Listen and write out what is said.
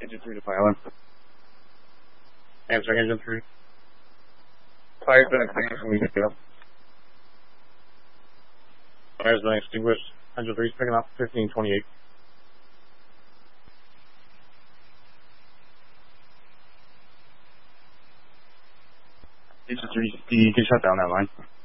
Engine 3 to pilot. Answering Engine 3. Fire's been extinguished when we pick it up. Fire's been extinguished. Engine 3's picking up 1528. Engine 3, you can shut down that line.